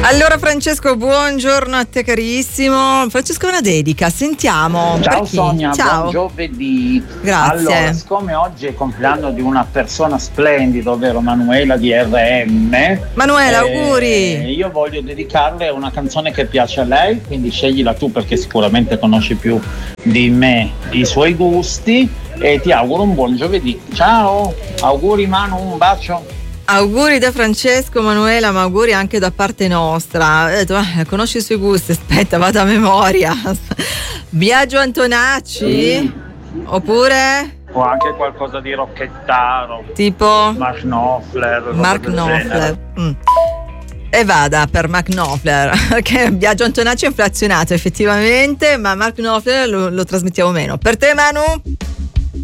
Allora Francesco, buongiorno a te carissimo. Francesco, una dedica, sentiamo. Ciao Sonia, ciao. buon giovedì. Grazie. Allora, siccome oggi è il compleanno di una persona splendida, ovvero Manuela di RM. Manuela, auguri. Io voglio dedicarle una canzone che piace a lei, quindi sceglila tu perché sicuramente conosci più di me i suoi gusti e ti auguro un buon giovedì. Ciao, auguri Manu, un bacio. Auguri da Francesco, Manuela, ma auguri anche da parte nostra. Conosci i suoi gusti, aspetta, vado a memoria. Biagio Antonacci? Oppure? O anche qualcosa di rocchettaro. Tipo? Mark Knopfler. Mark Knopfler. E vada per Mark Knopfler, che Biagio Antonacci è inflazionato effettivamente, ma Mark Knopfler lo trasmettiamo meno. Per te Manu?